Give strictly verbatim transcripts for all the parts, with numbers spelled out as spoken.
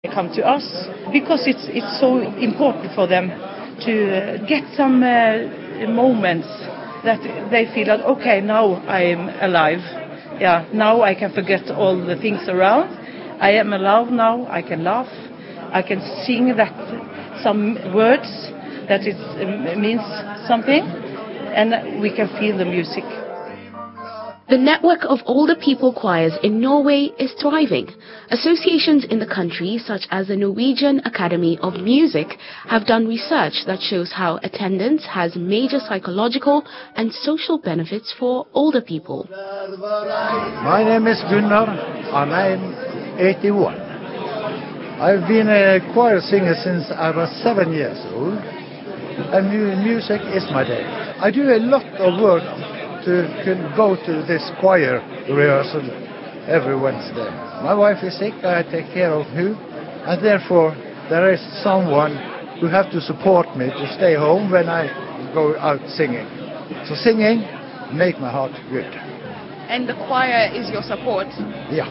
They come to us because it's it's so important for them to uh, get some uh, moments that they feel that, okay, now I'm alive. Yeah, now I can forget all the things around. I am alive now. I can laugh. I can sing that some words that it uh, means something, and we can feel the music. The network of older people choirs in Norway is thriving. Associations in the country, such as the Norwegian Academy of Music, have done research that shows how attendance has major psychological and social benefits for older people. My name is Gunnar, and I'm eighty-one. I've been a choir singer since I was seven years old, and music is my day. I do a lot of work to can go to this choir rehearsal every Wednesday. My wife is sick, I take care of her, and therefore there is someone who have to support me to stay home when I go out singing. So singing make my heart good. And the choir is your support? Yeah.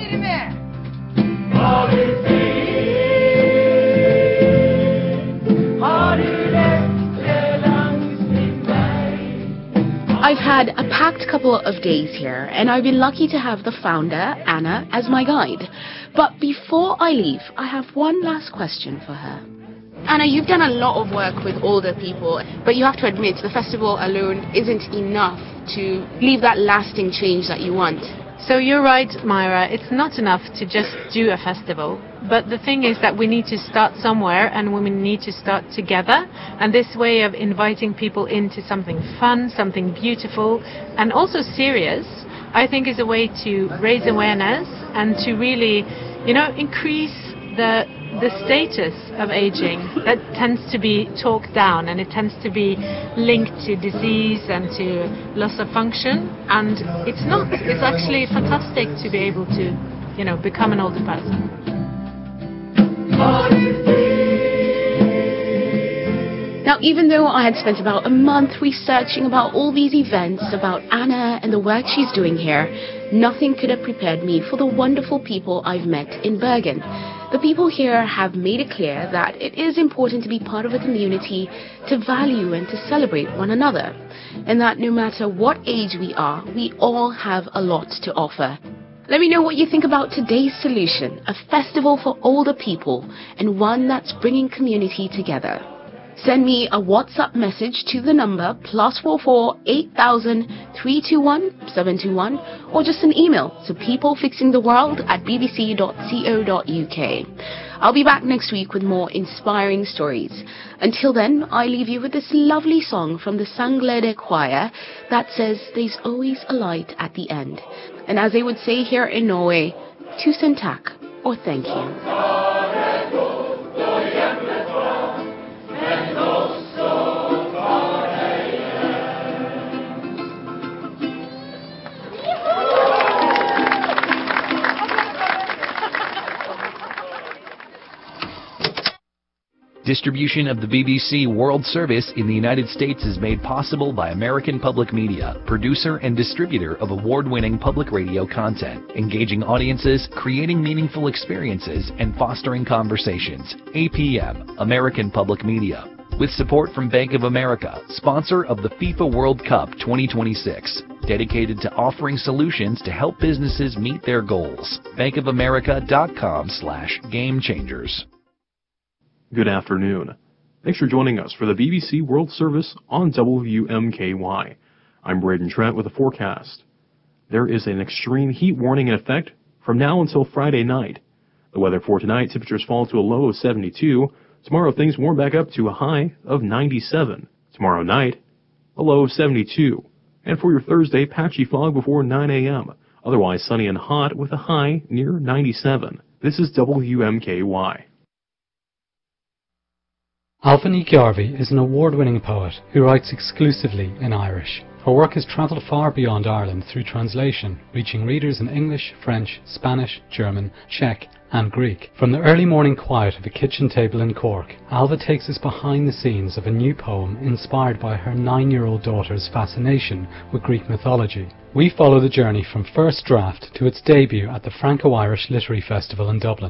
I've had a packed couple of days here, and I've been lucky to have the founder, Anna, as my guide. But before I leave, I have one last question for her. Anna, you've done a lot of work with older people, but you have to admit the festival alone isn't enough to leave that lasting change that you want. So you're right, Myra, it's not enough to just do a festival. But the thing is that we need to start somewhere, and we need to start together. And this way of inviting people into something fun, something beautiful, and also serious, I think is a way to raise awareness and to really, you know, increase the the status of aging that tends to be talked down, and it tends to be linked to disease and to loss of function. And it's not. It's actually fantastic to be able to, you know, become an older person. Now, even though I had spent about a month researching about all these events, about Anna and the work she's doing here, nothing could have prepared me for the wonderful people I've met in Bergen. The people here have made it clear that it is important to be part of a community, to value and to celebrate one another, and that no matter what age we are, we all have a lot to offer. Let me know what you think about today's solution, a festival for older people, and one that's bringing community together. Send me a WhatsApp message to the number plus four four eight thousand three two one seven two one, or just an email to peoplefixingtheworld at b b c dot co dot u k. I'll be back next week with more inspiring stories. Until then, I leave you with this lovely song from the Sanglede Choir that says there's always a light at the end. And as they would say here in Norway, tusen takk, or thank you. Distribution of the B B C World Service in the United States is made possible by American Public Media, producer and distributor of award-winning public radio content, engaging audiences, creating meaningful experiences, and fostering conversations. A P M, American Public Media. With support from Bank of America, sponsor of the FIFA World Cup twenty twenty-six, dedicated to offering solutions to help businesses meet their goals. bankofamerica.com slash game changers. Good afternoon. Thanks for joining us for the B B C World Service on W M K Y. I'm Braden Trent with a forecast. There is an extreme heat warning in effect from now until Friday night. The weather for tonight, temperatures fall to a low of seventy-two. Tomorrow, things warm back up to a high of ninety-seven. Tomorrow night, a low of seventy-two. And for your Thursday, patchy fog before nine a.m. Otherwise sunny and hot with a high near ninety-seven. This is W M K Y. Ailbhe Ní Ghearbhí is an award-winning poet who writes exclusively in Irish. Her work has travelled far beyond Ireland through translation, reaching readers in English, French, Spanish, German, Czech and Greek. From the early morning quiet of a kitchen table in Cork, Ailbhe takes us behind the scenes of a new poem inspired by her nine-year-old daughter's fascination with Greek mythology. We follow the journey from first draft to its debut at the Franco-Irish Literary Festival in Dublin.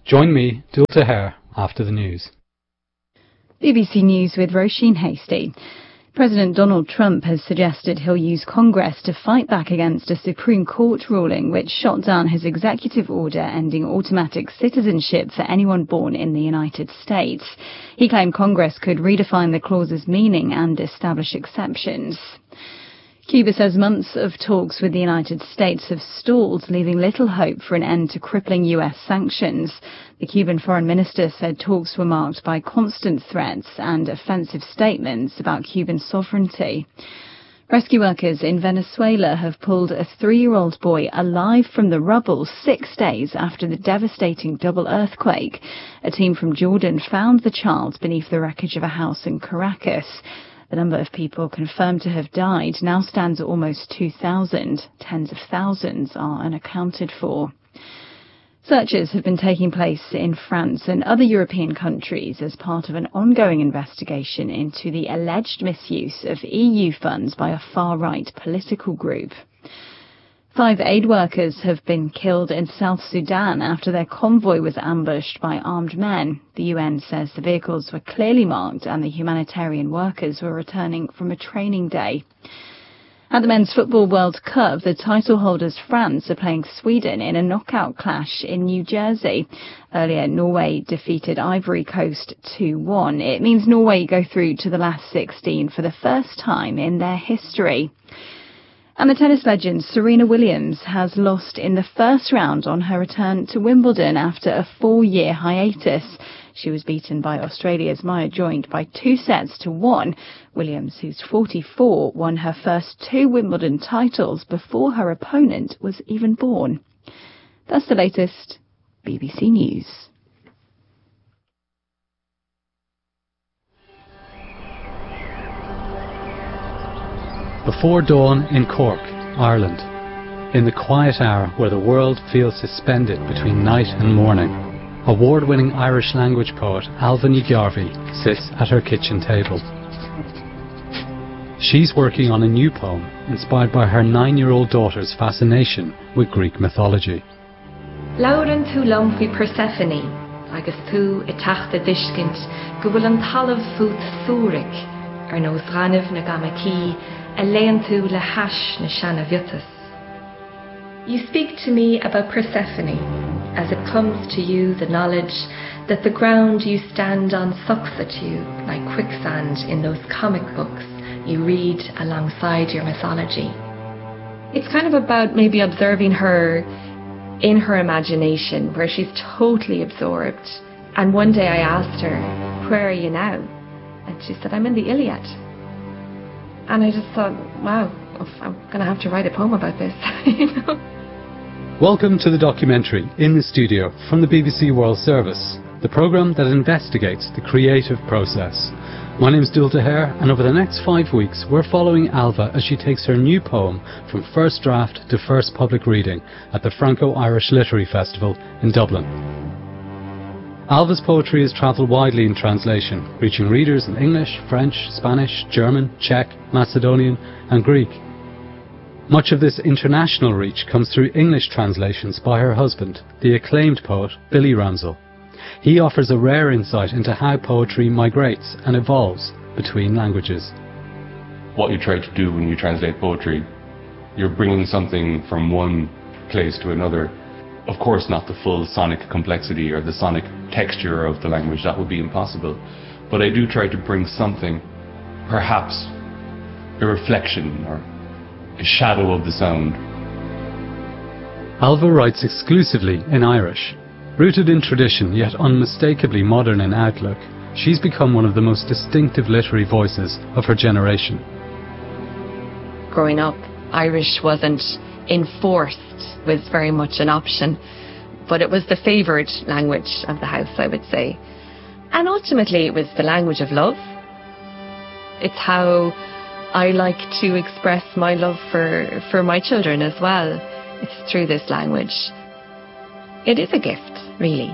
Join me, Dulta Hare, after the news. B B C News with Roisin Hasty. President Donald Trump has suggested he'll use Congress to fight back against a Supreme Court ruling which shot down his executive order ending automatic citizenship for anyone born in the United States. He claimed Congress could redefine the clause's meaning and establish exceptions. Cuba says months of talks with the United States have stalled, leaving little hope for an end to crippling U S sanctions. The Cuban foreign minister said talks were marked by constant threats and offensive statements about Cuban sovereignty. Rescue workers in Venezuela have pulled a three-year-old boy alive from the rubble six days after the devastating double earthquake. A team from Jordan found the child beneath the wreckage of a house in Caracas. The number of people confirmed to have died now stands at almost two thousand. Tens of thousands are unaccounted for. Searches have been taking place in France and other European countries as part of an ongoing investigation into the alleged misuse of E U funds by a far-right political group. Five aid workers have been killed in South Sudan after their convoy was ambushed by armed men. The U N says the vehicles were clearly marked and the humanitarian workers were returning from a training day. At the Men's Football World Cup, the title holders France are playing Sweden in a knockout clash in New Jersey. Earlier, Norway defeated Ivory Coast two one. It means Norway go through to the last sixteen for the first time in their history. And the tennis legend Serena Williams has lost in the first round on her return to Wimbledon after a four-year hiatus. She was beaten by Australia's Maya Joint by two sets to one. Williams, who's forty-four, won her first two Wimbledon titles before her opponent was even born. That's the latest. B B C News. Before dawn in Cork, Ireland. In the quiet hour where the world feels suspended between night and morning, award-winning Irish language poet Ailbhe Ní Ghearbhaigh sits at her kitchen table. She's working on a new poem inspired by her nine-year-old daughter's fascination with Greek mythology. Lauren tú lom fi Persephone, agus tú I tachta discint, go bhfuil an talamh fút súric, ar nós ranamh na gamací, a leon tú le hash na seanna bhiotas. You speak to me about Persephone, as it comes to you the knowledge that the ground you stand on sucks at you like quicksand in those comic books you read alongside your mythology. It's kind of about maybe observing her in her imagination, where she's totally absorbed. And one day I asked her, where are you now? And she said, I'm in the Iliad. And I just thought, wow, I'm going to have to write a poem about this. You know? Welcome to the documentary In the Studio from the B B C World Service, the programme that investigates the creative process. My name is Dulta Hare, and over the next five weeks we're following Ailbhe as she takes her new poem from first draft to first public reading at the Franco-Irish Literary Festival in Dublin. Ailbhe's poetry has travelled widely in translation, reaching readers in English, French, Spanish, German, Czech, Macedonian and Greek. Much of this international reach comes through English translations by her husband, the acclaimed poet Billy Ramsell. He offers a rare insight into how poetry migrates and evolves between languages. What you try to do when you translate poetry, you're bringing something from one place to another. Of course, not the full sonic complexity or the sonic texture of the language, that would be impossible. But I do try to bring something, perhaps a reflection or a shadow of the sound. Ailbhe writes exclusively in Irish. Rooted in tradition, yet unmistakably modern in outlook, she's become one of the most distinctive literary voices of her generation. Growing up, Irish wasn't enforced, was very much an option, but it was the favoured language of the house, I would say. And ultimately it was the language of love. It's how I like to express my love for, for my children as well. It's through this language. It is a gift, really.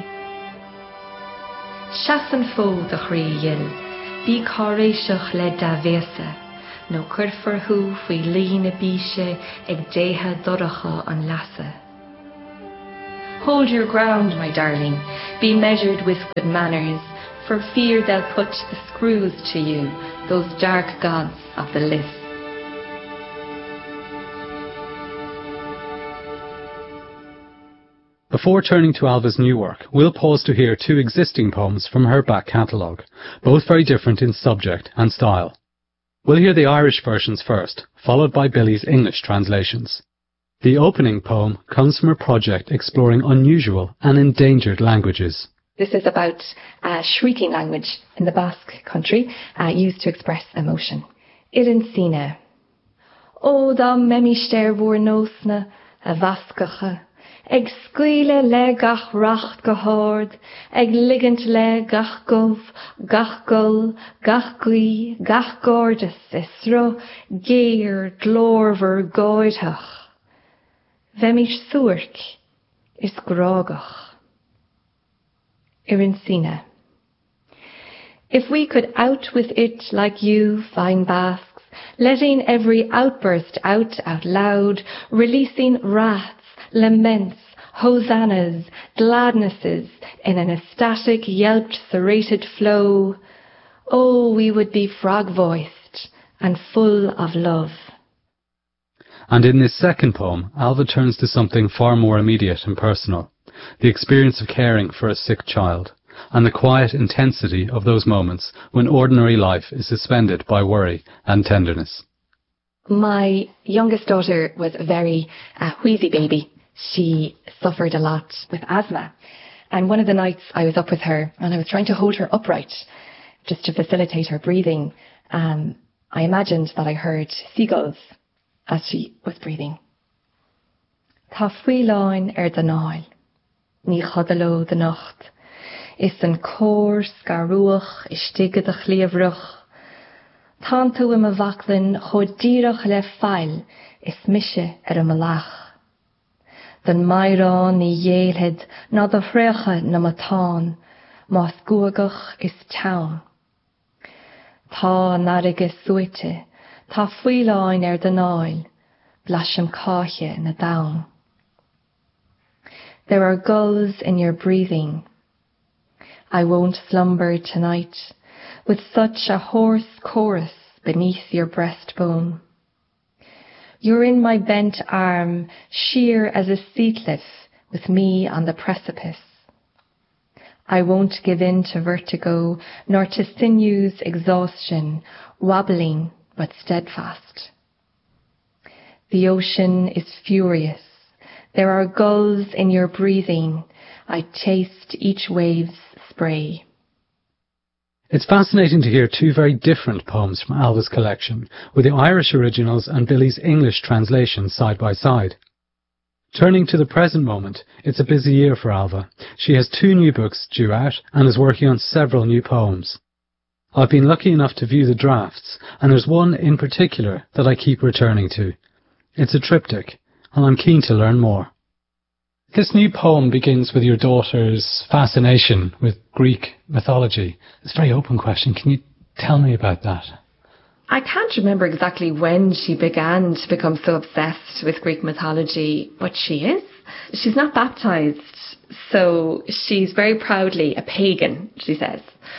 Shasan fo de chríil, bí choréiseach le davesa, no curfar hu fui lína bíse ag déha doracha an lasa. Hold your ground, my darling. Be measured with good manners, for fear they'll put the screws to you, those dark gods of the list. Before turning to Ailbhe's new work, we'll pause to hear two existing poems from her back catalogue, both very different in subject and style. We'll hear the Irish versions first, followed by Billy's English translations. The opening poem comes from a project exploring unusual and endangered languages. This is about a shrieking language in the Basque country, uh, used to express emotion. Irinsina. O da memister vor nosna a vascacha. Eg squile le gach racht gehord, eg liggend le gach gov, gach gul, gach gui, gach gordas, isro, geir, glorver, goidhach. Vemish suirk is grogach. Irinsina. If we could out with it like you, fine Basques, letting every outburst out out loud, releasing wraths, laments, hosannas, gladnesses in an ecstatic, yelped, serrated flow, oh, we would be frog-voiced and full of love. And in this second poem, Ailbhe turns to something far more immediate and personal, the experience of caring for a sick child, and the quiet intensity of those moments when ordinary life is suspended by worry and tenderness. My youngest daughter was a very uh, wheezy baby. She suffered a lot with asthma. And one of the nights I was up with her and I was trying to hold her upright just to facilitate her breathing. Um, I imagined that I heard seagulls as she was breathing. Tá fuileáin ar den áil, ní chodaló de nacht, is an cór scarúach is stigad a chliamhruch. Tá tú im a bhaclin chod díreach le fáil is mise ar a malach. Den mairán ní dhéalhead ná do phréacha na matán, más guagach is town. Tá narige suite, tá fuileáin ar den áil, blasham cáche na down. There are gulls in your breathing. I won't slumber tonight with such a hoarse chorus beneath your breastbone. You're in my bent arm, sheer as a sea cliff, with me on the precipice. I won't give in to vertigo, nor to sinews exhaustion, wobbling but steadfast. The ocean is furious. There are gulls in your breathing. I taste each wave's spray. It's fascinating to hear two very different poems from Ailbhe's collection, with the Irish originals and Billy's English translations side by side. Turning to the present moment, it's a busy year for Ailbhe. She has two new books due out and is working on several new poems. I've been lucky enough to view the drafts, and there's one in particular that I keep returning to. It's a triptych, and I'm keen to learn more. This new poem begins with your daughter's fascination with Greek mythology. It's a very open question. Can you tell me about that? I can't remember exactly when she began to become so obsessed with Greek mythology, but she is. She's not baptised, so she's very proudly a pagan, she says.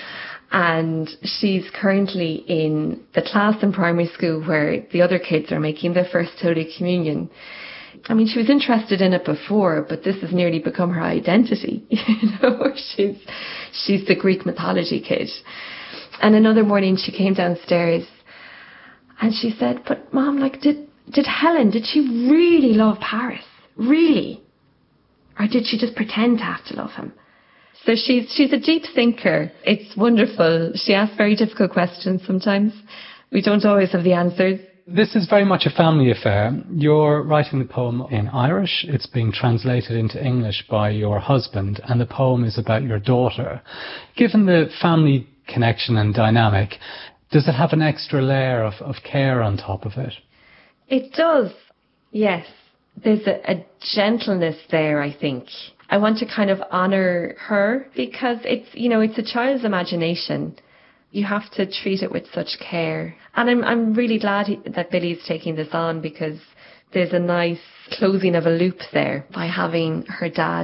And she's currently in the class in primary school where the other kids are making their first Holy Communion. I mean, she was interested in it before, but this has nearly become her identity. You know, she's she's the Greek mythology kid. And another morning she came downstairs and she said, "But Mom, like, did did Helen, did she really love Paris? Really? Or did she just pretend to have to love him?" So she's she's a deep thinker. It's wonderful. She asks very difficult questions sometimes. We don't always have the answers. This is very much a family affair. You're writing the poem in Irish. It's being translated into English by your husband, and the poem is about your daughter. Given the family connection and dynamic, does it have an extra layer of, of care on top of it? It does, yes. There's a, a gentleness there, I think. I want to kind of honour her because it's, you know, it's a child's imagination. You have to treat it with such care. And I'm I'm really glad he, that Billy's taking this on, because there's a nice closing of a loop there by having her dad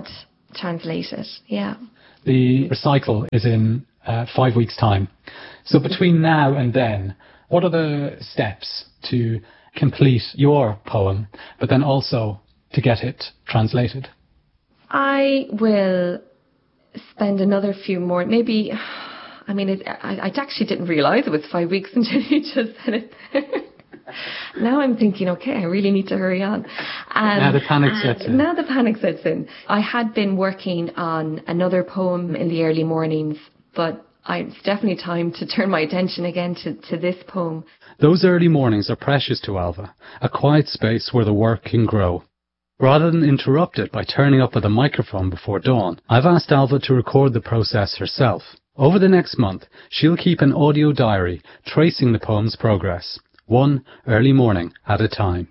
translate it. Yeah. The recital is in uh, five weeks' time. So between now and then, what are the steps to complete your poem, but then also to get it translated? I will spend another few more, maybe, I mean, it, I, I actually didn't realise it was five weeks until you just said it. Now I'm thinking, okay, I really need to hurry on. Um, now the panic sets in. Now the panic sets in. I had been working on another poem in the early mornings, but I, it's definitely time to turn my attention again to, to this poem. Those early mornings are precious to Ailbhe, a quiet space where the work can grow. Rather than interrupt it by turning up with a microphone before dawn, I've asked Ailbhe to record the process herself. Over the next month, she'll keep an audio diary tracing the poem's progress, one early morning at a time.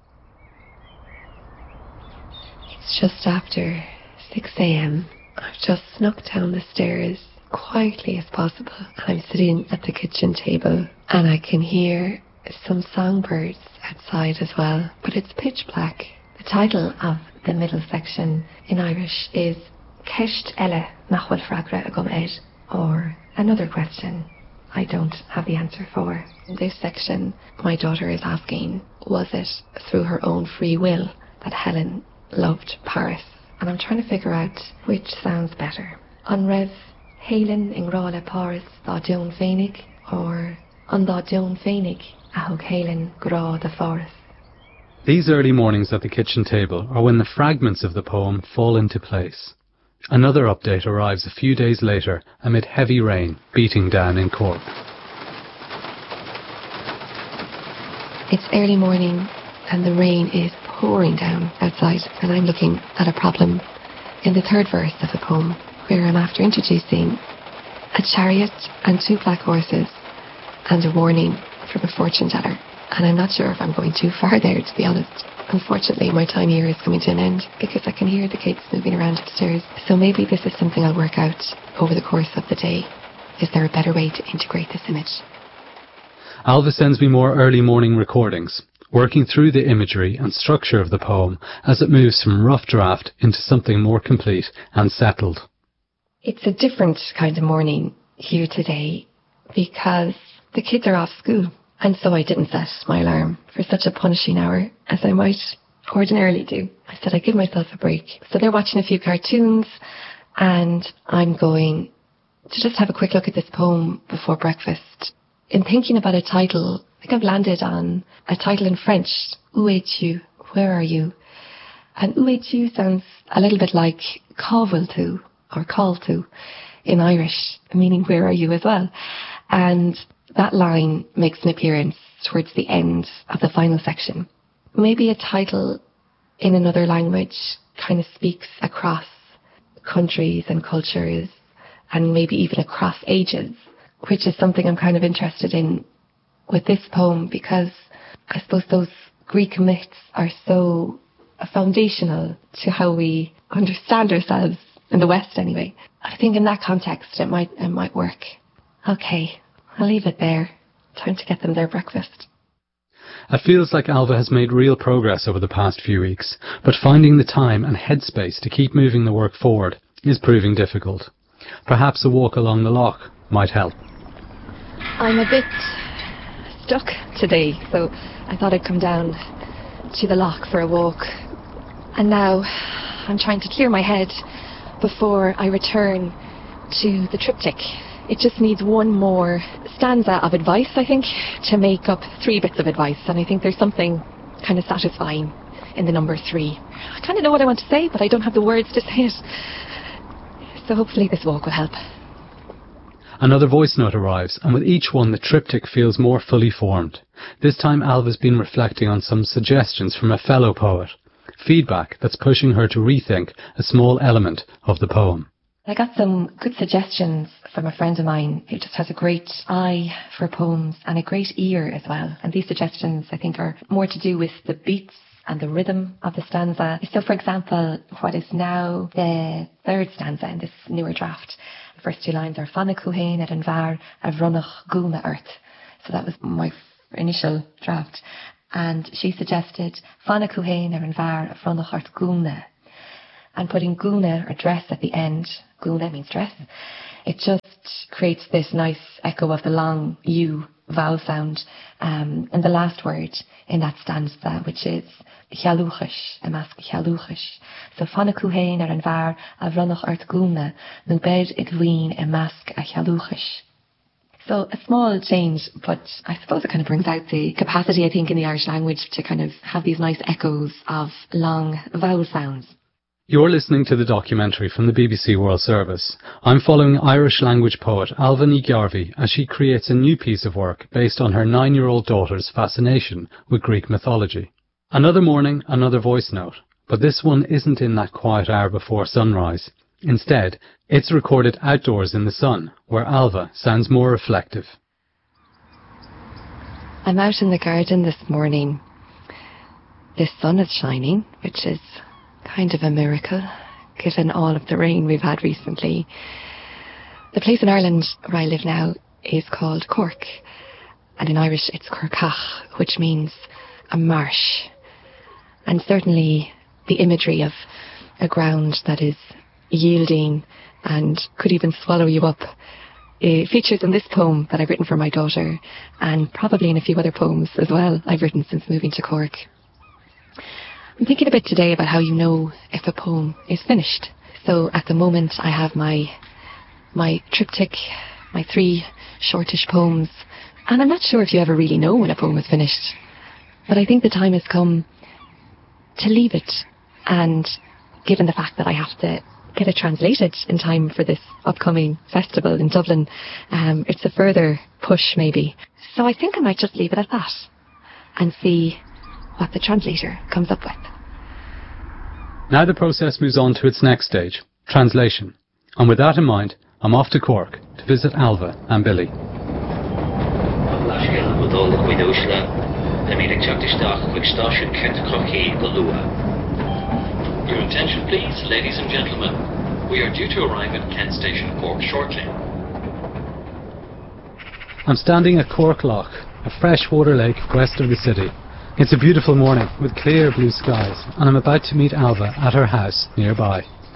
It's just after six a.m. I've just snuck down the stairs quietly as possible. I'm sitting at the kitchen table and I can hear some songbirds outside as well, but it's pitch black. The title of the middle section in Irish is Ceist Eile nach bhfuil freagra agam ed, or Another Question I Don't Have the Answer For. In this section, my daughter is asking, was it through her own free will that Helen loved Paris? And I'm trying to figure out which sounds better. An raibh Helen in Grála Paris dá Joan Féinig, or An dá Joan Féinig a thug Helen Grá the Forest. These early mornings at the kitchen table are when the fragments of the poem fall into place. Another update arrives a few days later amid heavy rain beating down in Cork. It's early morning and the rain is pouring down outside, and I'm looking at a problem in the third verse of the poem, where I'm after introducing a chariot and two black horses and a warning from a fortune teller. And I'm not sure if I'm going too far there, to be honest. Unfortunately, my time here is coming to an end because I can hear the kids moving around upstairs. So maybe this is something I'll work out over the course of the day. Is there a better way to integrate this image? Ailbhe sends me more early morning recordings, working through the imagery and structure of the poem as it moves from rough draft into something more complete and settled. It's a different kind of morning here today because the kids are off school. And so I didn't set my alarm for such a punishing hour as I might ordinarily do. I said I'd give myself a break. So they're watching a few cartoons and I'm going to just have a quick look at this poem before breakfast. In thinking about a title, I think I've landed on a title in French, Où es-tu? Where are you? And Où es-tu sounds a little bit like Cábhfuil tú or Call to in Irish, meaning where are you as well. And that line makes an appearance towards the end of the final section. Maybe a title in another language kind of speaks across countries and cultures and maybe even across ages, which is something I'm kind of interested in with this poem because I suppose those Greek myths are so foundational to how we understand ourselves in the West anyway. I think in that context it might it might work. Okay. I'll leave it there. Time to get them their breakfast. It feels like Ailbhe has made real progress over the past few weeks, but finding the time and headspace to keep moving the work forward is proving difficult. Perhaps a walk along the loch might help. I'm a bit stuck today, so I thought I'd come down to the loch for a walk. And now I'm trying to clear my head before I return to the triptych. It just needs one more stanza of advice, I think, to make up three bits of advice. And I think there's something kind of satisfying in the number three. I kind of know what I want to say, but I don't have the words to say it. So hopefully this walk will help. Another voice note arrives, and with each one the triptych feels more fully formed. This time Ailbhe's been reflecting on some suggestions from a fellow poet. Feedback that's pushing her to rethink a small element of the poem. I got some good suggestions from a friend of mine who just has a great eye for poems and a great ear as well. And these suggestions, I think, are more to do with the beats and the rhythm of the stanza. So, for example, what is now the third stanza in this newer draft. The first two lines are Fanna Cuhain at an Var a Vronach Guma Earth. So that was my initial draft. And she suggested Fanna Cuhain at an Var a Vronach Earth Guma. and putting guna, or dress, at the end. Guna means dress. It just creates this nice echo of the long U vowel sound. Um, and the last word in that stanza, which is Chialuchish, a mask Chialuchish. So Fanakuhain ar an var a vronach art guna, nu bed igween a mask a Chialuchish. So a small change, but I suppose it kind of brings out the capacity, I think, in the Irish language to kind of have these nice echoes of long vowel sounds. You're listening to the documentary from the B B C World Service. I'm following Irish language poet Ailbhe Ní Ghearbhaigh as she creates a new piece of work based on her nine-year-old daughter's fascination with Greek mythology. Another morning, another voice note, but this one isn't in that quiet hour before sunrise. Instead, it's recorded outdoors in the sun, where Ailbhe sounds more reflective. I'm out in the garden this morning. The sun is shining, which is kind of a miracle, given all of the rain we've had recently. The place in Ireland where I live now is called Cork, and in Irish it's Corcach, which means a marsh. And certainly the imagery of a ground that is yielding and could even swallow you up It features in this poem that I've written for my daughter, and probably in a few other poems as well I've written since moving to Cork. I'm thinking a bit today about how you know if a poem is finished. So at the moment I have my my triptych, my three shortish poems, and I'm not sure if you ever really know when a poem is finished. But I think the time has come to leave it, and given the fact that I have to get it translated in time for this upcoming festival in Dublin, um, it's a further push maybe. So I think I might just leave it at that and see what the translator comes up with. Now the process moves on to its next stage, translation. And with that in mind, I'm off to Cork to visit Ailbhe and Billy. Your attention please, ladies and gentlemen. We are due to arrive at Kent Station, Cork shortly. I'm standing at Cork Lough, a freshwater lake west of the city. It's a beautiful morning with clear blue skies, and I'm about to meet Ailbhe at her house nearby.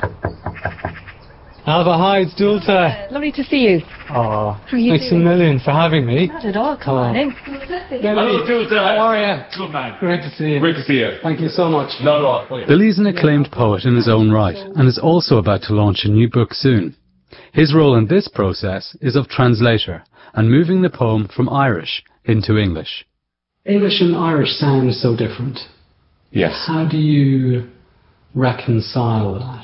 Ailbhe, hi, it's Dulta. Uh, lovely to see you. Oh, How are you thanks doing? a million for having me. Not at all, come Oh. on in. Hello, Dulta. How are you? Good man. Great to see you. Great to see you. Thank you so much. Not at all. Billy's an acclaimed poet in his own right, and is also about to launch a new book soon. His role in this process is of translator, and moving the poem from Irish into English. English and Irish sound so different. Yes. How do you reconcile that?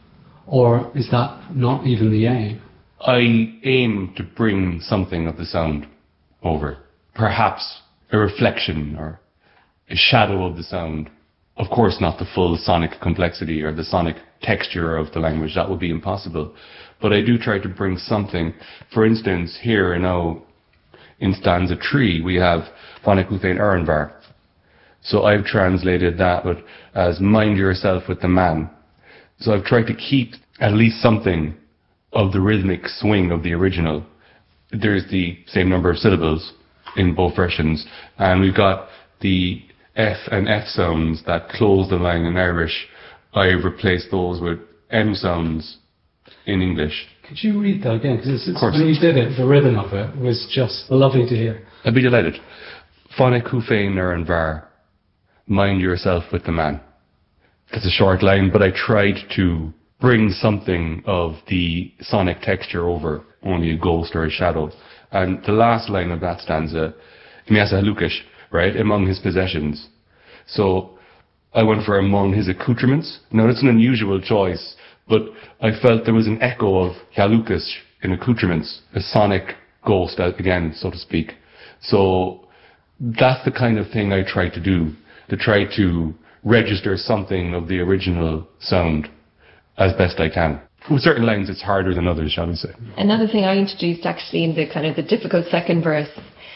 Or is that not even the aim? I aim to bring something of the sound over. Perhaps a reflection or a shadow of the sound. Of course not the full sonic complexity or the sonic texture of the language. That would be impossible. But I do try to bring something. For instance, here now in stanza three we have Fanakuthein Aranvar. So I've translated that with, as mind yourself with the man. So I've tried to keep at least something of the rhythmic swing of the original. There's the same number of syllables in both versions, and we've got the F and F sounds that close the line in Irish. I've replaced those with M sounds in English. Could you read that again? Because when you did it, the rhythm of it was just lovely to hear. I'd be delighted. Fanakuthein Aranvar, mind yourself with the man. That's a short line, but I tried to bring something of the sonic texture over, only a ghost or a shadow. And the last line of that stanza, Miasa Halukish, right, among his possessions. So I went for among his accoutrements. Now that's an unusual choice, but I felt there was an echo of Halukish in accoutrements, a sonic ghost again, so to speak. So that's the kind of thing I try to do, to try to register something of the original sound as best I can. With certain lines it's harder than others, shall we say. Another thing I introduced actually in the kind of the difficult second verse,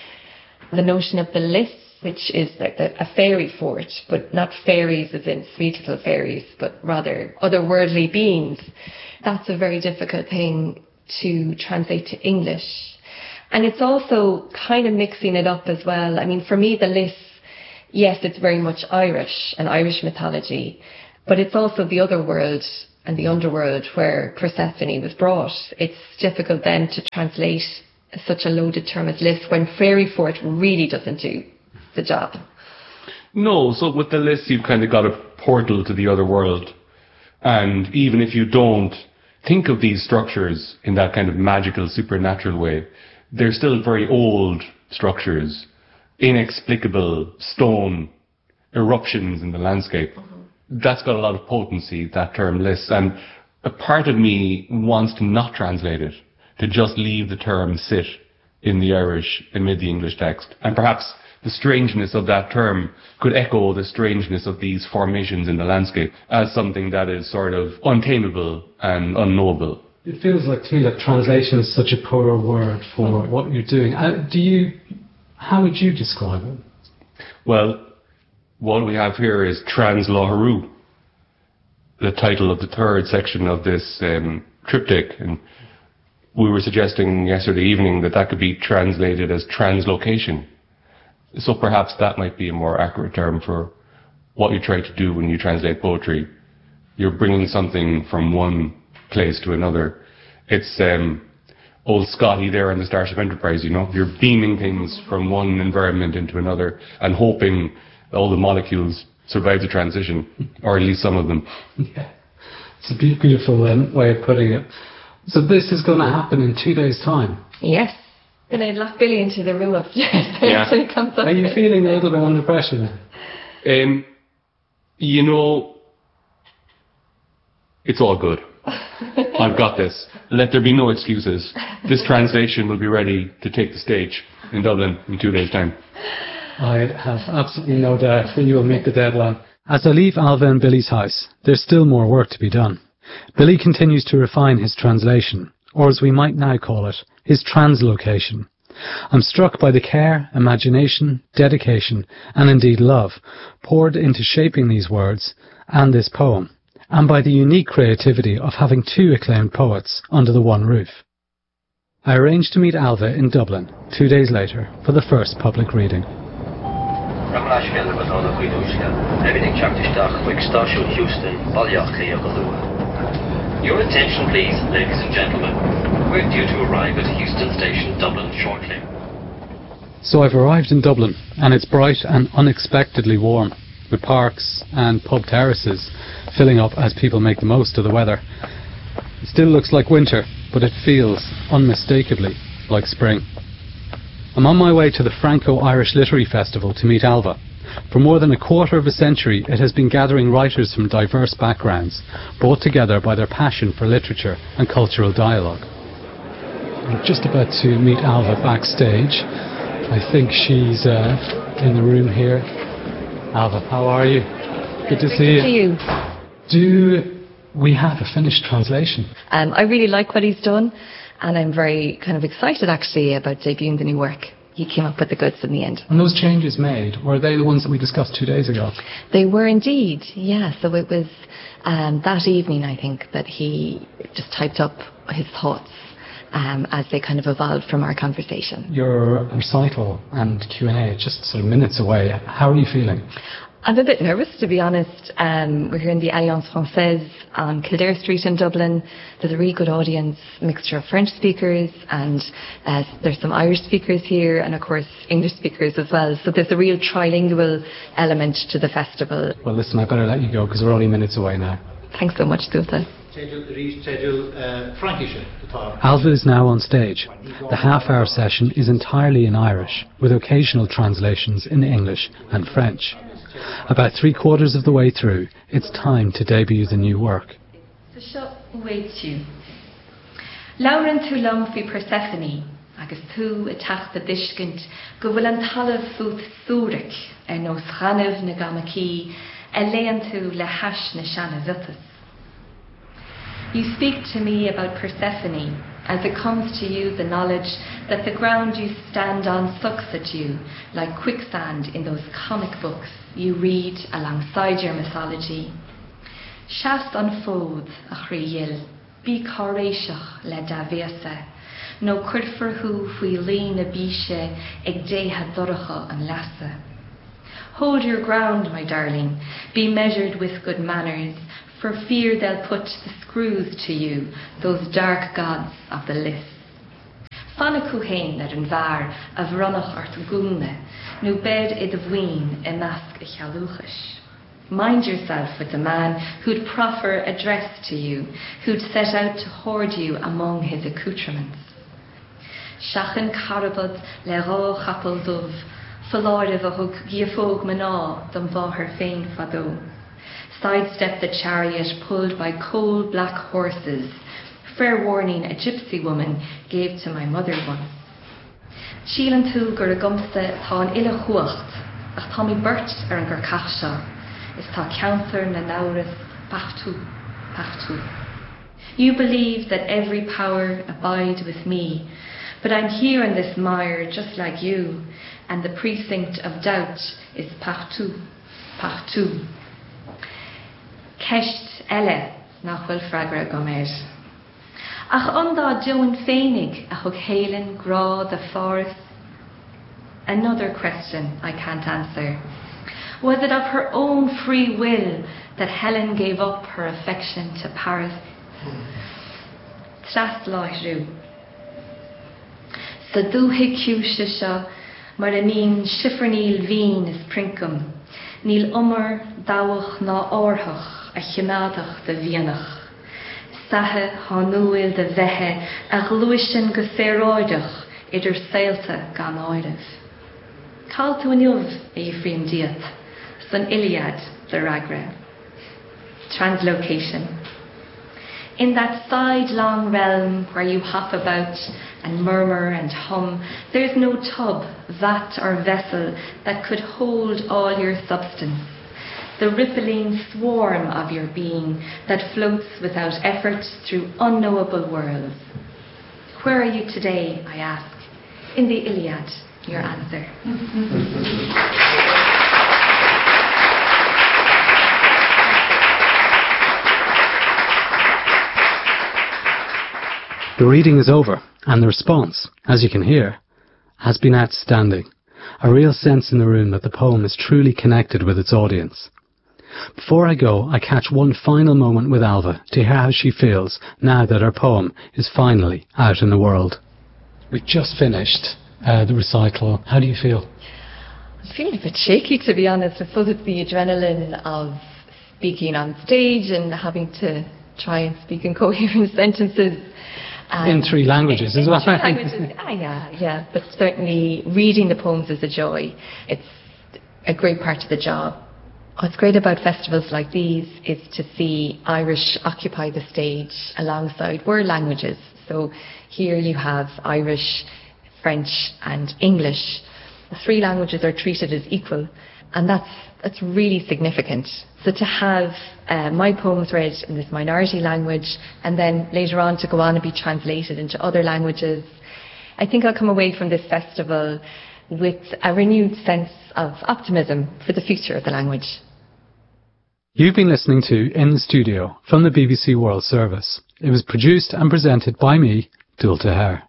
the notion of the lists, which is like a, a fairy fort, but not fairies as in sweet little fairies, but rather otherworldly beings. That's a very difficult thing to translate to English. And it's also kind of mixing it up as well. I mean, for me, the lists, yes, it's very much Irish and Irish mythology, but it's also the other world and the underworld where Persephone was brought, it's difficult then to translate such a loaded term as Lys when Fairyfort really doesn't do the job. No, so with the Lys you've kind of got a portal to the other world. And even if you don't think of these structures in that kind of magical, supernatural way, they're still very old structures, inexplicable stone eruptions in the landscape. Mm-hmm. That's got a lot of potency, that term Lys. And a part of me wants to not translate it, to just leave the term sit in the Irish amid the English text. And perhaps the strangeness of that term could echo the strangeness of these formations in the landscape as something that is sort of untamable and unknowable. It feels like to me that translation is such a poor word for what you're doing. Uh, do you, how would you describe it? Well, what we have here is Trans-Loharu, the title of the third section of this um, triptych, and we were suggesting yesterday evening that that could be translated as translocation. So perhaps that might be a more accurate term for what you try to do when you translate poetry. You're bringing something from one place to another. It's um, old Scotty there in the Starship Enterprise, you know. You're beaming things from one environment into another and hoping all the molecules survive the transition, or at least some of them. Yeah, it's a beautiful um, way of putting it. So this is going to happen in two days' time? Yes. Then I'd lock Billy into the room upstairs. Yeah. So he comes up. Are you feeling a little bit under pressure now? Um, you know, it's all good. I've got this. Let there be no excuses. This translation will be ready to take the stage in Dublin in two days' time. I have absolutely no doubt that you will meet the deadline. As I leave Alva and Billy's house, there's still more work to be done. Billy continues to refine his translation, or as we might now call it, his translocation. I'm struck by the care, imagination, dedication, and indeed love poured into shaping these words and this poem, and by the unique creativity of having two acclaimed poets under the one roof. I arranged to meet Alva in Dublin two days later for the first public reading. Your attention please, ladies and gentlemen. We're due to arrive at Heuston Station, Dublin shortly. So I've arrived in Dublin, and it's bright and unexpectedly warm, with parks and pub terraces filling up as people make the most of the weather. It still looks like winter, but it feels unmistakably like spring. I'm on my way to the Franco-Irish Literary Festival to meet Alva. For more than a quarter of a century, it has been gathering writers from diverse backgrounds, brought together by their passion for literature and cultural dialogue. I'm just about to meet Alva backstage. I think she's uh, in the room here. Alva, how are you? Good to see you. Good to see you. Do we have a finished translation? Um, I really like what he's done, and I'm very kind of excited actually about debuting the new work. He came up with the goods in the end. And those changes made, were they the ones that we discussed two days ago? They were indeed, yeah. So it was um, that evening, I think, that he just typed up his thoughts um, as they kind of evolved from our conversation. Your recital and Q and A, just sort of minutes away. How are you feeling? I'm a bit nervous, to be honest. Um, we're here in the Alliance Française on Kildare Street in Dublin. There's a really good audience, mixture of French speakers, and uh, there's some Irish speakers here, and of course English speakers as well. So there's a real trilingual element to the festival. Well, listen, I've got to let you go because we're only minutes away now. Thanks so much, Tuatha. Alva is now on stage. The half-hour session is entirely in Irish, with occasional translations in English and French. About three quarters of the way through, it's time to debut the new work. Lauren tú lom fi Persephone, agus tú a tachta discint, go bhfuil an talamh fut súric ar nos chanamh na gamachí, a lean tú le hash na shana vitas. You speak to me about Persephone, as it comes to you the knowledge that the ground you stand on sucks at you like quicksand in those comic books you read alongside your mythology. Shast an fód a chríil, bí choréiseach le davéasa, no cuirfurthú fui lín a bíse ag déha doracha an lasa. Hold your ground, my darling, be measured with good manners, for fear they'll put the screws to you, those dark gods of the list. Fanna cuhain ar an bhar a bhronach art gúne, nu bed i the bhuin i nasc i chaluchas. Mind yourself with the man who'd proffer address to you, who'd set out to hoard you among his accoutrements. Shachan carabad le rá chapel dove, falláirih a thug giafóg maná dom báthar féin fadó. Sidestepped the chariot pulled by coal black horses, fair warning a gypsy woman gave to my mother once. Sílan tú gur a gumsta tá an ille chuacht, ach tá mi burt ar an gur cachsha, is tá counter na nauris pachtú, pachtú. You believe that every power abide with me, but I'm here in this mire just like you, and the precinct of doubt is pachtú, pachtú. Ceist eile nach bhfuil freagra go méid. Ach andá Joan féinnig a chug héilean grá the forest. Another question I can't answer. Was it of her own free will that Helen gave up her affection to Paris? Tras láithreú. Sa dúthaigh ciúiste seo mar a mín sifrníl vín is princum, níl umar dáwach ná orthach a chimadach de bhíanach. Sathe hanúil de bheitthe a gluisin go féróidech idir saolta gan áireamh. Call tú an jobh a Ephraim Diath, san Iliad the Ragra. Translocation. In that sidelong realm where you hop about and murmur and hum, there's no tub, vat or vessel that could hold all your substance. The rippling swarm of your being that floats without effort through unknowable worlds. Where are you today, I ask? In the Iliad, your answer. The reading is over, and the response, as you can hear, has been outstanding. A real sense in the room that the poem is truly connected with its audience. Before I go, I catch one final moment with Alva to hear how she feels now that her poem is finally out in the world. We've just finished uh, the recital. How do you feel? I'm feeling a bit shaky, to be honest. I suppose it's the adrenaline of speaking on stage and having to try and speak in coherent sentences. Um, in three languages in, as in well. Three languages, ah, yeah, yeah. But certainly reading the poems is a joy. It's a great part of the job. What's great about festivals like these is to see Irish occupy the stage alongside world languages. So here you have Irish, French and English. The three languages are treated as equal, and that's that's really significant. So to have uh, my poems read in this minority language and then later on to go on and be translated into other languages, I think I'll come away from this festival with a renewed sense of optimism for the future of the language. You've been listening to In the Studio from the B B C World Service. It was produced and presented by me, Dul Tahir.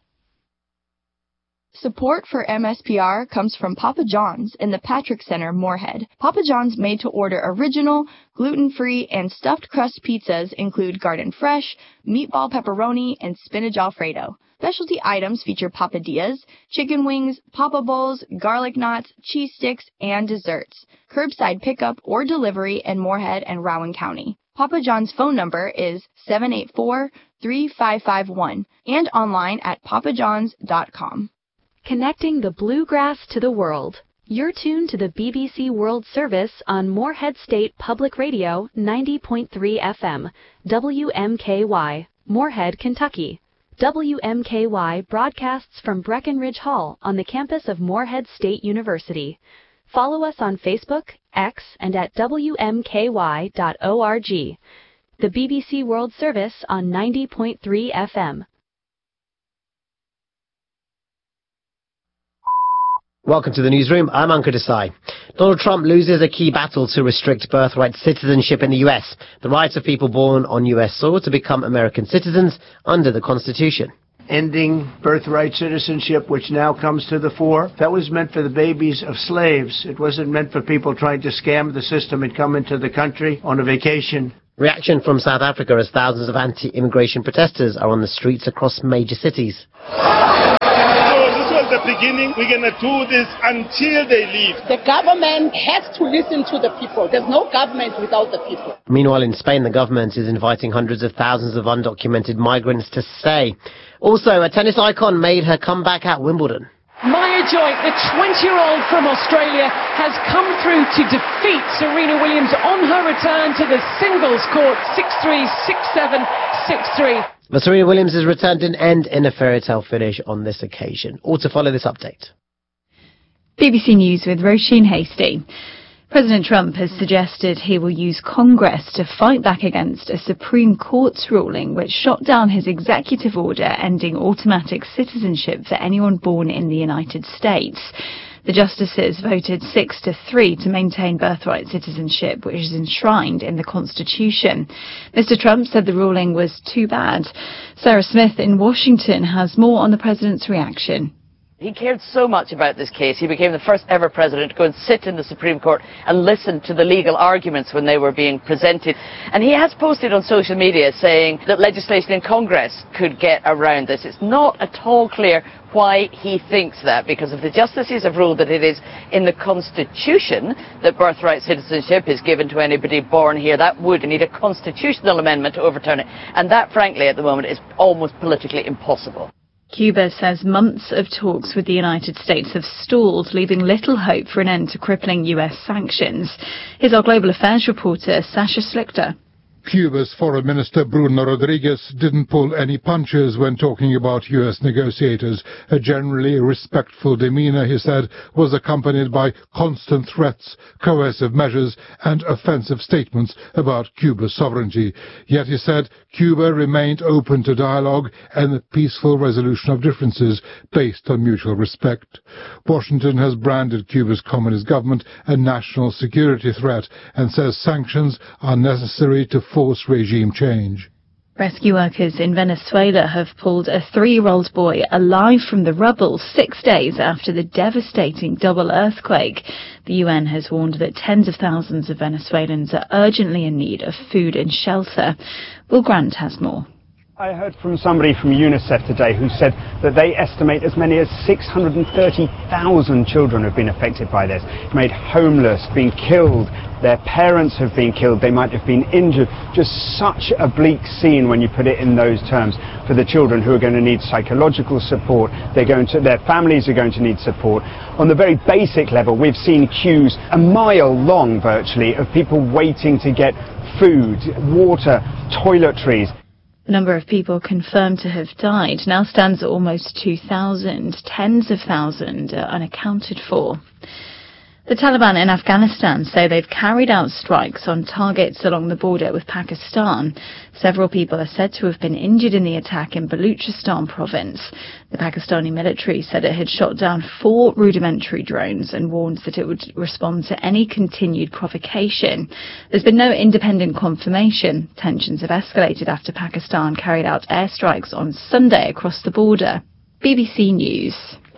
Support for M S P R comes from Papa John's in the Patrick Center, Moorhead. Papa John's made-to-order original, gluten-free, and stuffed crust pizzas include garden fresh, meatball pepperoni, and spinach alfredo. Specialty items feature papadillas, chicken wings, papa bowls, garlic knots, cheese sticks, and desserts. Curbside pickup or delivery in Moorhead and Rowan County. Papa John's phone number is seven eight four, three five five one and online at papa johns dot com. Connecting the bluegrass to the world. You're tuned to the B B C World Service on Moorhead State Public Radio ninety point three F M, W M K Y, Moorhead, Kentucky. W M K Y broadcasts from Breckenridge Hall on the campus of Moorhead State University. Follow us on Facebook, X, and at W M K Y dot org. The B B C World Service on ninety point three F M. Welcome to the newsroom. I'm Ankur Desai. Donald Trump loses a key battle to restrict birthright citizenship in the U S, the right of people born on U S soil to become American citizens under the Constitution. Ending birthright citizenship, which now comes to the fore, that was meant for the babies of slaves. It wasn't meant for people trying to scam the system and come into the country on a vacation. Reaction from South Africa as thousands of anti-immigration protesters are on the streets across major cities. The beginning, we're going to do this until they leave. The government has to listen to the people. There's no government without the people. Meanwhile, in Spain, the government is inviting hundreds of thousands of undocumented migrants to stay. Also, a tennis icon made her comeback at Wimbledon. Maya Joy, the twenty-year-old from Australia, has come through to defeat Serena Williams on her return to the singles court, six three, six seven, six three. But Serena Williams' return didn't end in a fairy tale finish on this occasion. All to follow this update. B B C News with Roisin Hasty. President Trump has suggested he will use Congress to fight back against a Supreme Court's ruling which shot down his executive order ending automatic citizenship for anyone born in the United States. The justices voted six to three to maintain birthright citizenship, which is enshrined in the Constitution. Mister Trump said the ruling was too bad. Sarah Smith in Washington has more on the president's reaction. He cared so much about this case. He became the first ever president to go and sit in the Supreme Court and listen to the legal arguments when they were being presented. And he has posted on social media saying that legislation in Congress could get around this. It's not at all clear why he thinks that, because if the justices have ruled that it is in the Constitution that birthright citizenship is given to anybody born here, that would need a constitutional amendment to overturn it. And that, frankly, at the moment is almost politically impossible. Cuba says months of talks with the United States have stalled, leaving little hope for an end to crippling U S sanctions. Here's our global affairs reporter, Sasha Slichter. Cuba's Foreign Minister Bruno Rodriguez didn't pull any punches when talking about U S negotiators. A generally respectful demeanor, he said, was accompanied by constant threats, coercive measures and offensive statements about Cuba's sovereignty. Yet, he said, Cuba remained open to dialogue and the peaceful resolution of differences based on mutual respect. Washington has branded Cuba's communist government a national security threat and says sanctions are necessary to force regime change. Rescue workers in Venezuela have pulled a three-year-old boy alive from the rubble six days after the devastating double earthquake. The U N has warned that tens of thousands of Venezuelans are urgently in need of food and shelter. Will Grant has more. I heard from somebody from UNICEF today who said that they estimate as many as six hundred thirty thousand children have been affected by this, made homeless, been killed, their parents have been killed, they might have been injured. Just such a bleak scene when you put it in those terms for the children who are going to need psychological support. They're going to, their families are going to need support. On the very basic level, we've seen queues a mile long virtually of people waiting to get food, water, toiletries. The number of people confirmed to have died now stands at almost two thousand. Tens of thousands are unaccounted for. The Taliban in Afghanistan say they've carried out strikes on targets along the border with Pakistan. Several people are said to have been injured in the attack in Baluchistan province. The Pakistani military said it had shot down four rudimentary drones and warned that it would respond to any continued provocation. There's been no independent confirmation. Tensions have escalated after Pakistan carried out airstrikes on Sunday across the border. B B C News.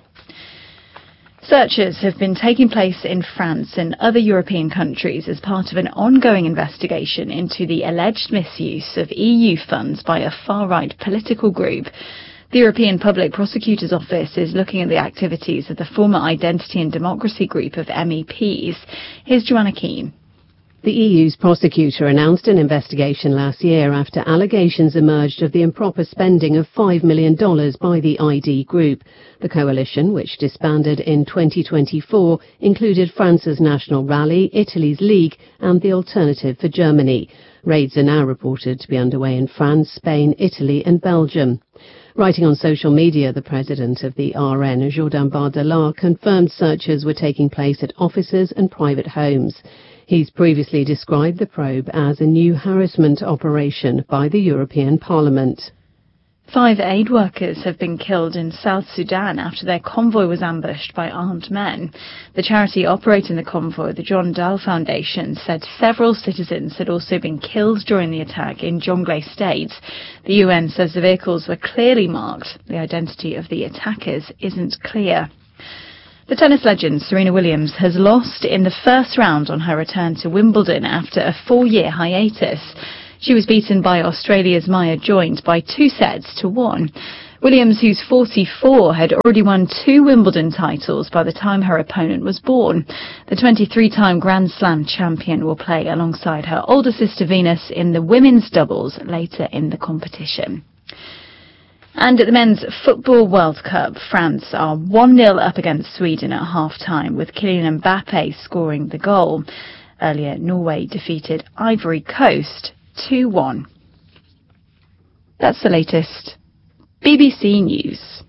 Searches have been taking place in France and other European countries as part of an ongoing investigation into the alleged misuse of E U funds by a far-right political group. The European Public Prosecutor's Office is looking at the activities of the former Identity and Democracy group of M E Ps. Here's Joanna Keane. The E U's prosecutor announced an investigation last year after allegations emerged of the improper spending of five million dollars by the I D group. The coalition, which disbanded in twenty twenty-four, included France's National Rally, Italy's League and the Alternative for Germany. Raids are now reported to be underway in France, Spain, Italy and Belgium. Writing on social media, the president of the R N, Jourdain Bardella, confirmed searches were taking place at offices and private homes. He's previously described the probe as a new harassment operation by the European Parliament. Five aid workers have been killed in South Sudan after their convoy was ambushed by armed men. The charity operating the convoy, the John Dahl Foundation, said several citizens had also been killed during the attack in Jonglei State. The U N says the vehicles were clearly marked. The identity of the attackers isn't clear. The tennis legend Serena Williams has lost in the first round on her return to Wimbledon after a four-year hiatus. She was beaten by Australia's Maya Joint by two sets to one. Williams, who's forty-four, had already won two Wimbledon titles by the time her opponent was born. The twenty-three-time Grand Slam champion will play alongside her older sister Venus in the women's doubles later in the competition. And at the Men's Football World Cup, France are one nil up against Sweden at half-time, with Kylian Mbappe scoring the goal. Earlier, Norway defeated Ivory Coast two one. That's the latest. B B C News.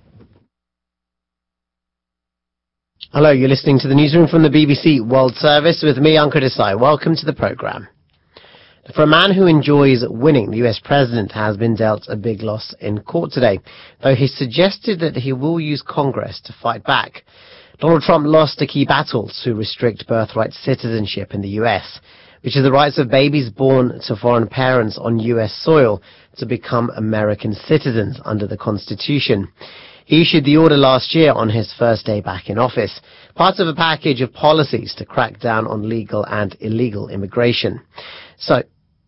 Hello, you're listening to the newsroom from the B B C World Service with me, Ankur Desai. Welcome to the programme. For a man who enjoys winning, the U S president has been dealt a big loss in court today, though he suggested that he will use Congress to fight back. Donald Trump lost a key battle to restrict birthright citizenship in the U S, which is the rights of babies born to foreign parents on U S soil to become American citizens under the Constitution. He issued the order last year on his first day back in office, part of a package of policies to crack down on legal and illegal immigration. So,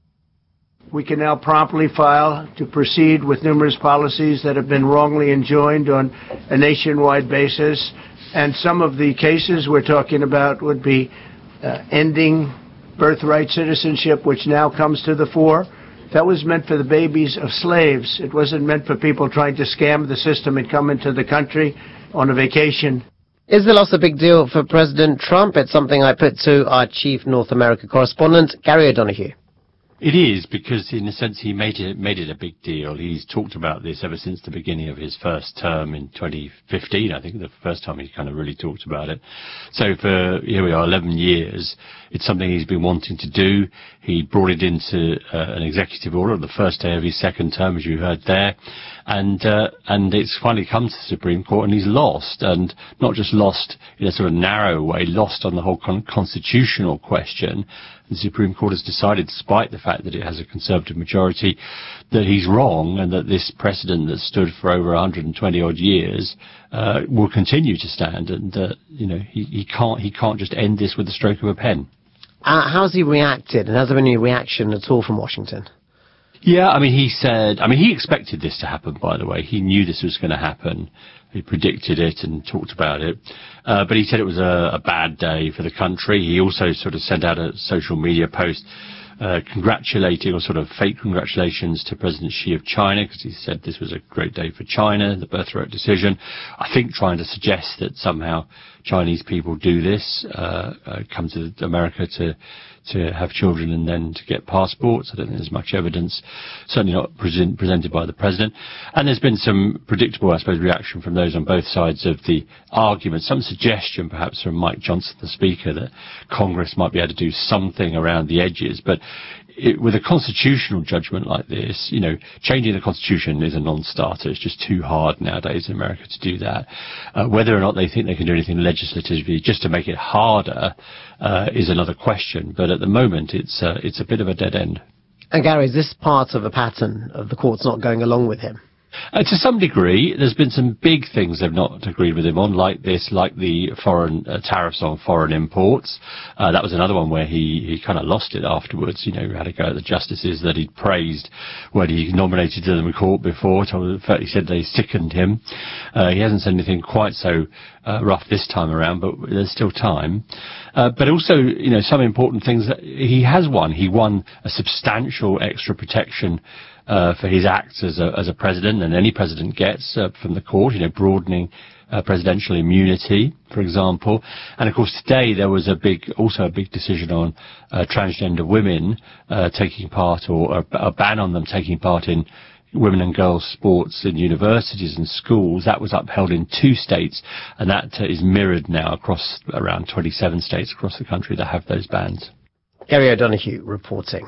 we can now promptly file to proceed with numerous policies that have been wrongly enjoined on a nationwide basis. And some of the cases we're talking about would be uh, ending birthright citizenship, which now comes to the fore. That was meant for the babies of slaves. It wasn't meant for people trying to scam the system and come into the country on a vacation. Is the loss a big deal for President Trump? It's something I put to our chief North America correspondent, Gary O'Donoghue. It is, because in a sense he made it made it a big deal. He's talked about this ever since the beginning of his first term in twenty fifteen, I think, the first time he kind of really talked about it. So for, here we are, eleven years, it's something he's been wanting to do. He brought it into uh, an executive order on the first day of his second term, as you heard there. And uh, and it's finally come to the Supreme Court, and he's lost, and not just lost in a sort of narrow way, lost on the whole con- constitutional question. The Supreme Court has decided, despite the fact that it has a Conservative majority, that he's wrong, and that this precedent that stood for over one hundred twenty odd years uh, will continue to stand, and uh, you know he, he can't he can't just end this with the stroke of a pen. Uh, how's he reacted, and has there been any reaction at all from Washington? Yeah, I mean, he said, I mean, he expected this to happen, by the way. He knew this was going to happen. He predicted it and talked about it. Uh, but he said it was a, a bad day for the country. He also sort of sent out a social media post uh, congratulating, or sort of fake congratulations to President Xi of China, because he said this was a great day for China, the birthright decision. I think trying to suggest that somehow Chinese people do this, uh, uh, come to America to to have children and then to get passports. I don't think there's much evidence, certainly not present, presented by the president. And there's been some predictable, I suppose, reaction from those on both sides of the argument. Some suggestion, perhaps, from Mike Johnson, the Speaker, that Congress might be able to do something around the edges. But it, with a constitutional judgment like this, you know, changing the Constitution is a non-starter. It's just too hard nowadays in America to do that. Uh, whether or not they think they can do anything legislatively just to make it harder uh, is another question. But at the moment, it's uh, it's a bit of a dead end. And Gary, is this part of a pattern of the courts not going along with him? Uh, to some degree, there's been some big things they've not agreed with him on, like this, like the foreign uh, tariffs on foreign imports. Uh, that was another one where he, he kind of lost it afterwards. You know, had to go at the justices that he'd praised when he nominated them in court before. Told, in fact, he said they sickened him. Uh, he hasn't said anything quite so uh, rough this time around, but there's still time. Uh, but also, you know, some important things that he has won. He won a substantial extra protection Uh, for his acts as a, as a president, and any president gets uh, from the court, you know, broadening uh, presidential immunity, for example. And of course, today there was a big, also a big decision on uh, transgender women uh, taking part, or a, a ban on them taking part in women and girls sports in universities and schools. That was upheld in two states, and that uh, is mirrored now across around twenty-seven states across the country that have those bans. Gary O'Donoghue reporting.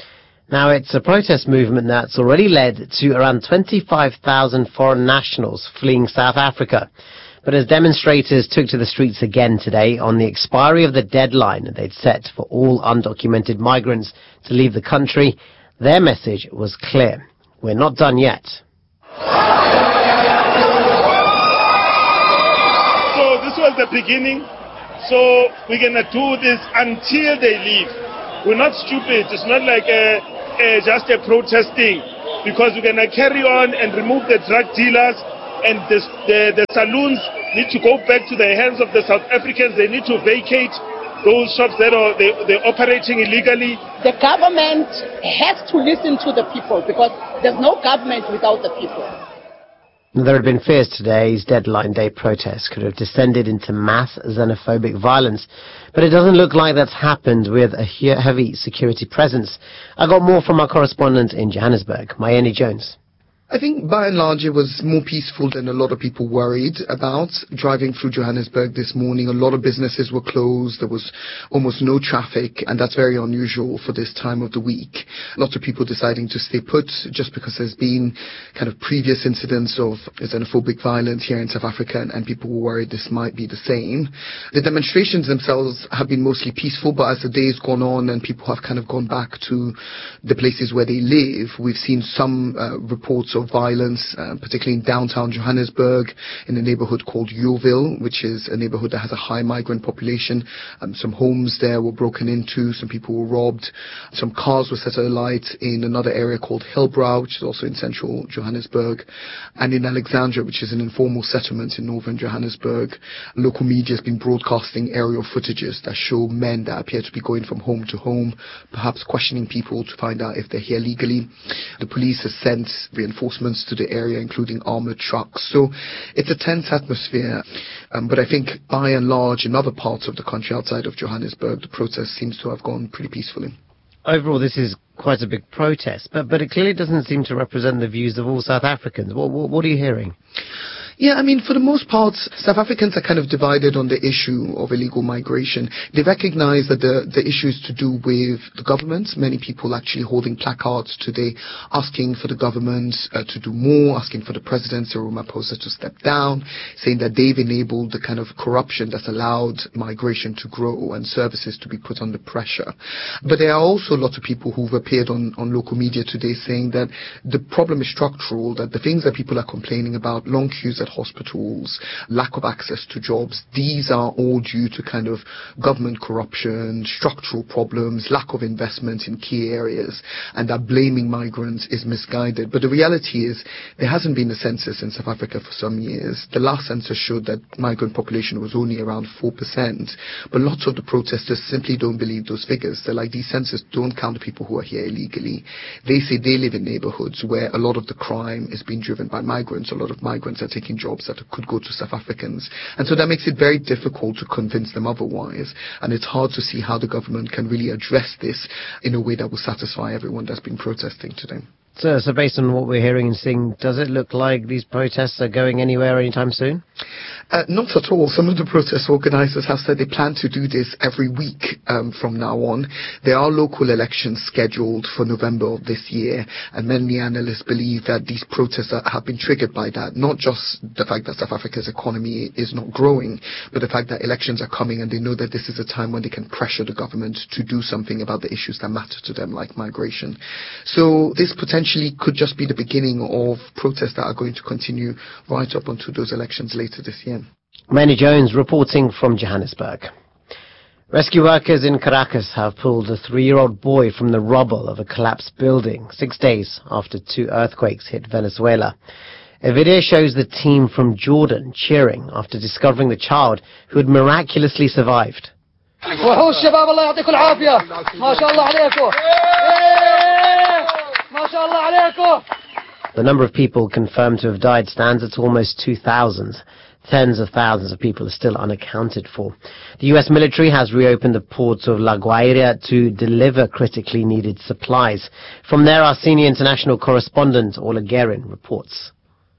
Now, it's a protest movement that's already led to around twenty-five thousand foreign nationals fleeing South Africa. But as demonstrators took to the streets again today on the expiry of the deadline they'd set for all undocumented migrants to leave the country, their message was clear. We're not done yet. So this was the beginning. So we're going to do this until they leave. We're not stupid. It's not like a uh, just a protesting, because we're going to carry on and remove the drug dealers, and the, the, the saloons need to go back to the hands of the South Africans. They need to vacate those shops that are they, they're operating illegally. The government has to listen to the people, because there's no government without the people. There had been fears today's deadline day protests could have descended into mass xenophobic violence, but it doesn't look like that's happened with a heavy security presence. I got more from our correspondent in Johannesburg, Mayeni Jones. I think by and large it was more peaceful than a lot of people worried about. Driving through Johannesburg this morning, a lot of businesses were closed. There was almost no traffic, and that's very unusual for this time of the week. Lots of people deciding to stay put just because there's been kind of previous incidents of xenophobic violence here in South Africa, and, and people were worried this might be the same. The demonstrations themselves have been mostly peaceful, but as the day's gone on and people have kind of gone back to the places where they live, we've seen some uh, reports of violence, uh, particularly in downtown Johannesburg, in a neighborhood called Yeoville, which is a neighborhood that has a high migrant population. Um, some homes there were broken into, some people were robbed, some cars were set alight in another area called Hillbrow, which is also in central Johannesburg, and in Alexandra, which is an informal settlement in northern Johannesburg. Local media has been broadcasting aerial footages that show men that appear to be going from home to home, perhaps questioning people to find out if they're here legally. The police has sent reinforcements to the area, including armoured trucks. So it's a tense atmosphere. Um, but I think by and large, in other parts of the country outside of Johannesburg, the protest seems to have gone pretty peacefully. Overall, this is quite a big protest, but, but it clearly doesn't seem to represent the views of all South Africans. What, what, what are you hearing? Yeah, I mean, for the most part, South Africans are kind of divided on the issue of illegal migration. They recognize that the, the issue is to do with the government. Many people actually holding placards today asking for the government uh, to do more, asking for the president, Cyril Ramaphosa, to step down, saying that they've enabled the kind of corruption that's allowed migration to grow and services to be put under pressure. But there are also lots of people who've appeared on, on local media today saying that the problem is structural, that the things that people are complaining about, long queues at hospitals, lack of access to jobs, these are all due to kind of government corruption, structural problems, lack of investment in key areas, and that blaming migrants is misguided. But the reality is there hasn't been a census in South Africa for some years. The last census showed that migrant population was only around four percent, but lots of the protesters simply don't believe those figures. They're like, these census don't count the people who are here illegally. They say they live in neighborhoods where a lot of the crime is being driven by migrants. A lot of migrants are taking jobs that could go to South Africans. And so that makes it very difficult to convince them otherwise. And it's hard to see how the government can really address this in a way that will satisfy everyone that's been protesting today. So, so based on what we're hearing and seeing, does it look like these protests are going anywhere anytime soon? Uh, not at all. Some of the protest organisers have said they plan to do this every week um, from now on. There are local elections scheduled for November of this year, and many analysts believe that these protests are, have been triggered by that. Not just the fact that South Africa's economy is not growing, but the fact that elections are coming and they know that this is a time when they can pressure the government to do something about the issues that matter to them, like migration. So this potentially could just be the beginning of protests that are going to continue right up until those elections later this year. Manny Jones reporting from Johannesburg. Rescue workers in Caracas have pulled a three-year-old boy from the rubble of a collapsed building six days after two earthquakes hit Venezuela. A video shows the team from Jordan cheering after discovering the child who had miraculously survived. The number of people confirmed to have died stands at almost two thousand. Tens of thousands of people are still unaccounted for. The U S military has reopened the port of La Guaira to deliver critically needed supplies. From there, our senior international correspondent, Ola Guerin, reports.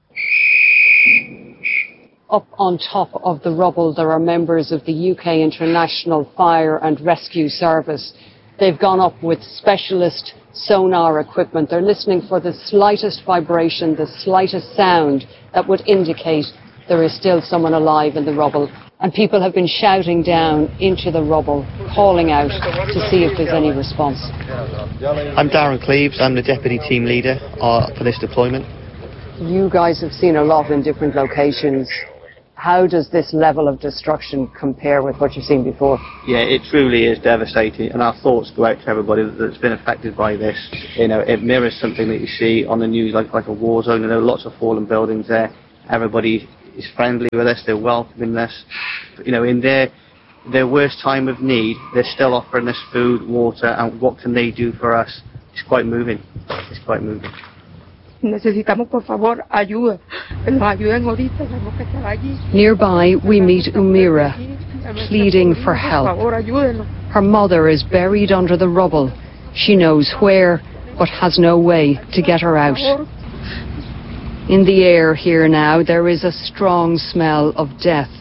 Up on top of the rubble, there are members of the U K International Fire and Rescue Service. They've gone up with specialist sonar equipment. They're listening for the slightest vibration, the slightest sound that would indicate there is still someone alive in the rubble. And people have been shouting down into the rubble, calling out to see if there's any response. I'm Darren Cleaves. I'm the Deputy Team Leader uh, for this deployment. You guys have seen a lot in different locations. How does this level of destruction compare with what you've seen before? Yeah, it truly is devastating, and our thoughts go out to everybody that's been affected by this. You know, it mirrors something that you see on the news, like like a war zone. There are lots of fallen buildings there. Everybody is friendly with us. They're welcoming us. You know, in their their worst time of need, they're still offering us food, water, and what can they do for us? It's quite moving. It's quite moving. Necesitamos, por favor, ayuda. Que nos ayuden ahorita, tenemos que estar allí. Nearby, we meet Umira, pleading for help. Her mother is buried under the rubble. She knows where, but has no way to get her out. In the air here now, there is a strong smell of death.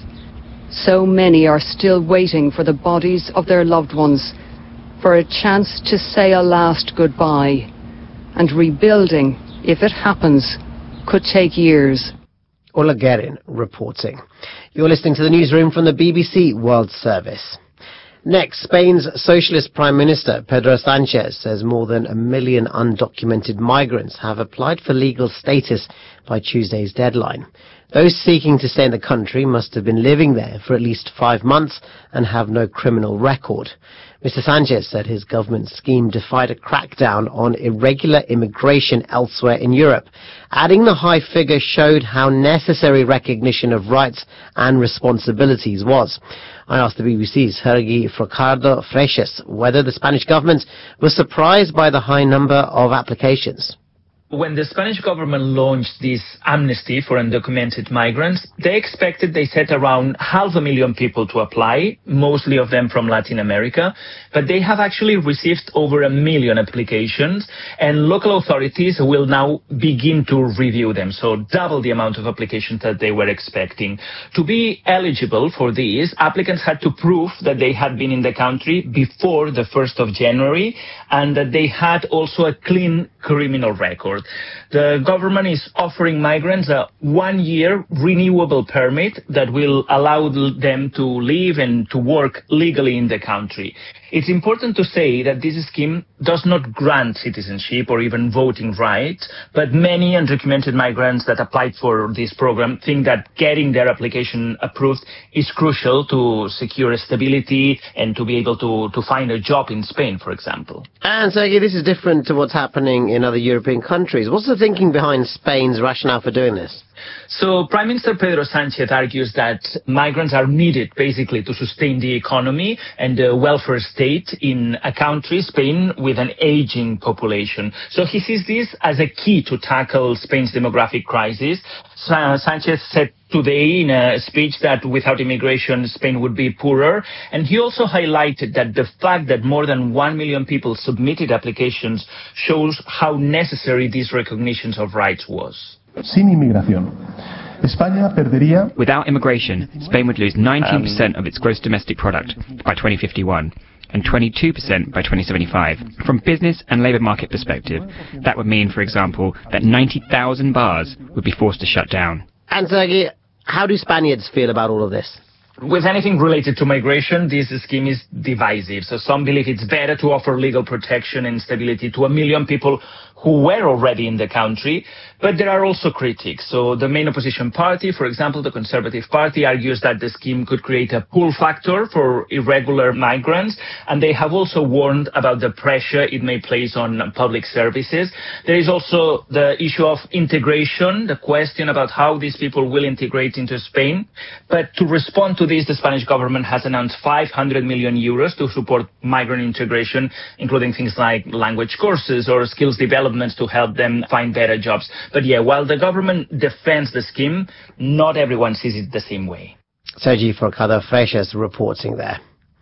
So many are still waiting for the bodies of their loved ones, for a chance to say a last goodbye. And rebuilding, if it happens, could take years. Ola Guerin reporting. You're listening to the newsroom from the B B C World Service. Next, Spain's Socialist Prime Minister Pedro Sanchez says more than a million undocumented migrants have applied for legal status by Tuesday's deadline. Those seeking to stay in the country must have been living there for at least five months and have no criminal record. Mister Sanchez said his government's scheme defied a crackdown on irregular immigration elsewhere in Europe, adding the high figure showed how necessary recognition of rights and responsibilities was. I asked the B B C's Sergi Ricardo Freixas whether the Spanish government was surprised by the high number of applications. When the Spanish government launched this amnesty for undocumented migrants, they expected, they said, around half a million people to apply, mostly of them from Latin America, but they have actually received over a million applications, and local authorities will now begin to review them, so double the amount of applications that they were expecting. To be eligible for these, applicants had to prove that they had been in the country before the first of January, and that they had also a clean criminal record. The government is offering migrants a one-year renewable permit that will allow them to live and to work legally in the country. It's important to say that this scheme does not grant citizenship or even voting rights, but many undocumented migrants that applied for this program think that getting their application approved is crucial to secure stability and to be able to, to find a job in Spain, for example. And Sergei, this is different to what's happening in other European countries. What's the thinking behind Spain's rationale for doing this? So Prime Minister Pedro Sanchez argues that migrants are needed basically to sustain the economy and the welfare state in a country, Spain, with an aging population. So he sees this as a key to tackle Spain's demographic crisis. Sanchez said today in a speech that without immigration, Spain would be poorer. And he also highlighted that the fact that more than one million people submitted applications shows how necessary these recognitions of rights was. Sin inmigración, España perdería. Without immigration, Spain would lose nineteen percent of its gross domestic product by twenty fifty-one and twenty-two percent by twenty seventy-five. From business and labour market perspective, that would mean, for example, that ninety thousand bars would be forced to shut down. And Sergei, how do Spaniards feel about all of this? With anything related to migration, this scheme is divisive. So some believe it's better to offer legal protection and stability to a million people who were already in the country, but there are also critics. So the main opposition party, for example, the Conservative Party, argues that the scheme could create a pull factor for irregular migrants, and they have also warned about the pressure it may place on public services. There is also the issue of integration, the question about how these people will integrate into Spain. But to respond to this, the Spanish government has announced five hundred million euros to support migrant integration, including things like language courses or skills development to help them find better jobs. But yeah, while the government defends the scheme, not everyone sees it the same way. Sergi Ricardo Freixas reporting there.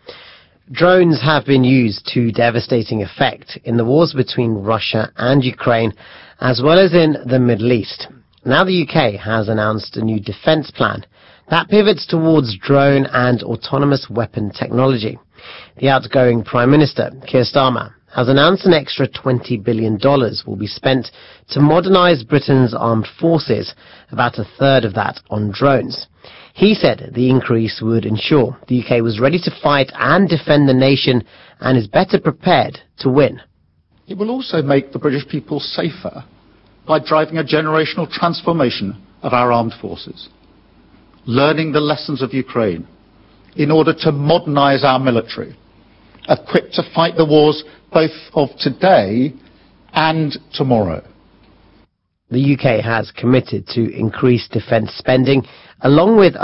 Drones have been used to devastating effect in the wars between Russia and Ukraine, as well as in the Middle East. Now the U K has announced a new defence plan that pivots towards drone and autonomous weapon technology. The outgoing Prime Minister, Keir Starmer, has announced an extra twenty billion dollars will be spent to modernise Britain's armed forces, about a third of that on drones. He said the increase would ensure the U K was ready to fight and defend the nation and is better prepared to win. It will also make the British people safer by driving a generational transformation of our armed forces. learning the lessons of Ukraine in order to modernize our military, equipped to fight the wars both of today and tomorrow. The U K has committed to increased defence spending, along with